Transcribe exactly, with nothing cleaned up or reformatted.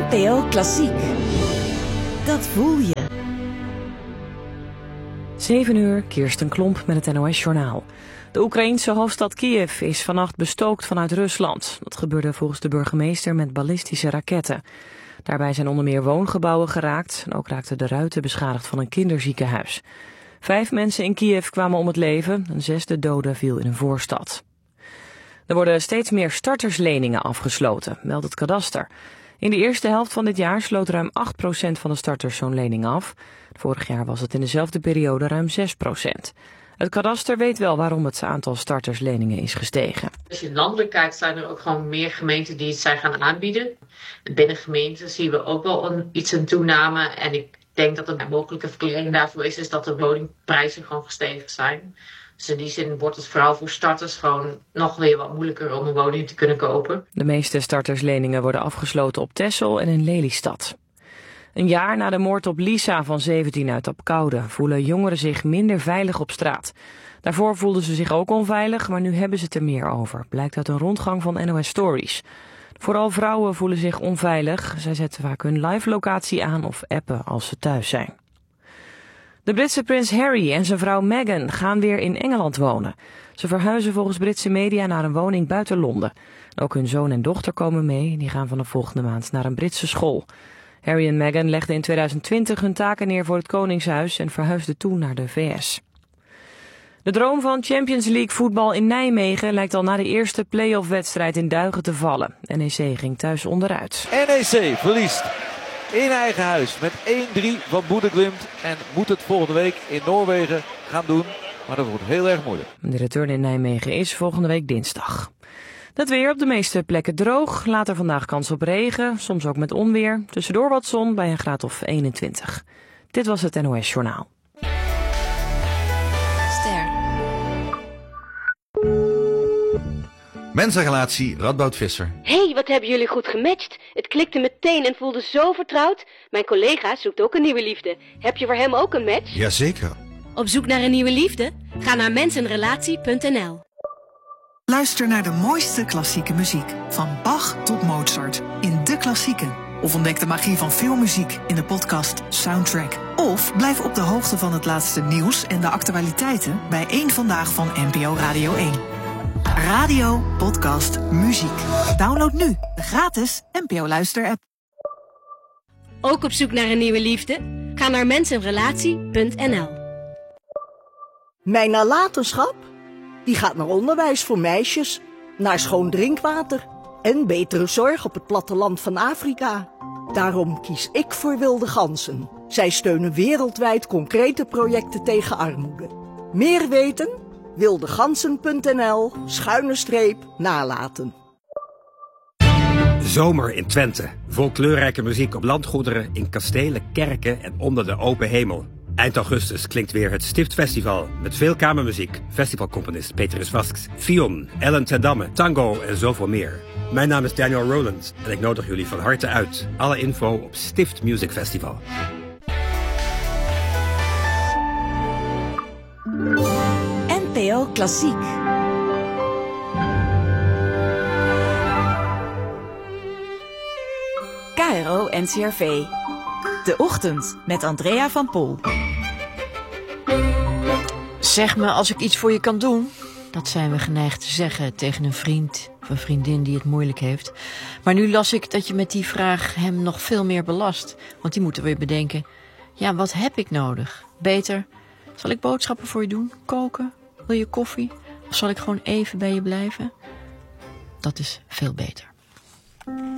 N P O Klassiek. Dat voel je. zeven uur, Kirsten Klomp met het N O S-journaal. De Oekraïense hoofdstad Kiev is vannacht bestookt vanuit Rusland. Dat gebeurde volgens de burgemeester met ballistische raketten. Daarbij zijn onder meer woongebouwen geraakt en ook raakten de ruiten beschadigd van een kinderziekenhuis. Vijf mensen in Kiev kwamen om het leven, een zesde dode viel in een voorstad. Er worden steeds meer startersleningen afgesloten, meldt het kadaster. In de eerste helft van dit jaar sloot ruim acht procent van de starters zo'n lening af. Vorig jaar was het in dezelfde periode ruim zes procent. Het kadaster weet wel waarom het aantal startersleningen is gestegen. Als je landelijk kijkt, zijn er ook gewoon meer gemeenten die het zijn gaan aanbieden. Binnen gemeenten zien we ook wel een, iets een toename. En ik denk dat een mogelijke verklaring daarvoor is, is dat de woningprijzen gewoon gestegen zijn. Dus in die zin wordt het vooral voor starters gewoon nog weer wat moeilijker om een woning te kunnen kopen. De meeste startersleningen worden afgesloten op Texel en in Lelystad. Een jaar na de moord op Lisa van zeventien uit Apkoude voelen jongeren zich minder veilig op straat. Daarvoor voelden ze zich ook onveilig, maar nu hebben ze het er meer over, blijkt uit een rondgang van N O S Stories. Vooral vrouwen voelen zich onveilig. Zij zetten vaak hun live locatie aan of appen als ze thuis zijn. De Britse prins Harry en zijn vrouw Meghan gaan weer in Engeland wonen. Ze verhuizen volgens Britse media naar een woning buiten Londen. Ook hun zoon en dochter komen mee. Die gaan vanaf volgende maand naar een Britse school. Harry en Meghan legden in tweeduizend twintig hun taken neer voor het Koningshuis en verhuisden toen naar de V S. De droom van Champions League voetbal in Nijmegen lijkt al na de eerste play-off wedstrijd in duigen te vallen. N E C ging thuis onderuit. N E C verliest in eigen huis met één drie van Bodø/Glimt en moet het volgende week in Noorwegen gaan doen. Maar dat wordt heel erg moeilijk. De return in Nijmegen is volgende week dinsdag. Het weer op de meeste plekken droog. Later vandaag kans op regen, soms ook met onweer. Tussendoor wat zon bij een graad of eenentwintig. Dit was het N O S-journaal. Ster. Mensenrelatie Radboud Visser. Hé, hey, wat hebben jullie goed gematcht. Het klikte meteen en voelde zo vertrouwd. Mijn collega zoekt ook een nieuwe liefde. Heb je voor hem ook een match? Jazeker. Op zoek naar een nieuwe liefde? Ga naar mensenrelatie punt n l. Luister naar de mooiste klassieke muziek. Van Bach tot Mozart. In De Klassieken. Of ontdek de magie van filmmuziek in de podcast Soundtrack. Of blijf op de hoogte van het laatste nieuws en de actualiteiten bij één Vandaag van N P O Radio één. Radio, podcast, muziek. Download nu de gratis N P O Luister-app. Ook op zoek naar een nieuwe liefde? Ga naar mensenrelatie punt n l. Mijn nalatenschap? Die gaat naar onderwijs voor meisjes, naar schoon drinkwater en betere zorg op het platteland van Afrika. Daarom kies ik voor Wilde Ganzen. Zij steunen wereldwijd concrete projecten tegen armoede. Meer weten? wildeganzen punt n l schuine streep nalaten. Zomer in Twente. Vol kleurrijke muziek op landgoederen, in kastelen, kerken en onder de open hemel. Eind augustus klinkt weer het Stiftfestival met veel kamermuziek, festivalcomponist Petrus Vasks, Fion, Ellen ten Damme, tango en zoveel meer. Mijn naam is Daniel Rowland en ik nodig jullie van harte uit. Alle info op Stift Music Festival. N P O Klassiek. K R O N C R V. De Ochtend met Andrea van Pol. Zeg me als ik iets voor je kan doen. Dat zijn we geneigd te zeggen tegen een vriend of een vriendin die het moeilijk heeft. Maar nu las ik dat je met die vraag hem nog veel meer belast. Want die moeten weer bedenken, ja, wat heb ik nodig? Beter, zal ik boodschappen voor je doen? Koken? Wil je koffie? Of zal ik gewoon even bij je blijven? Dat is veel beter.